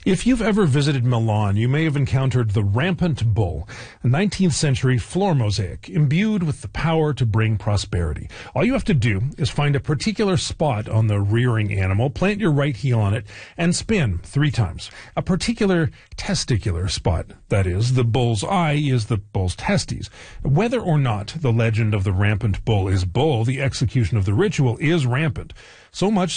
If you've ever visited Milan, you may have encountered the rampant bull, a 19th century floor mosaic imbued with the power to bring prosperity. All you have to do is find a particular spot on the rearing animal, plant your right heel on it, and spin 3 times. A particular testicular spot, that is, the bull's eye is the bull's testes. Whether or not the legend of the rampant bull is bull, the execution of the ritual is rampant. So much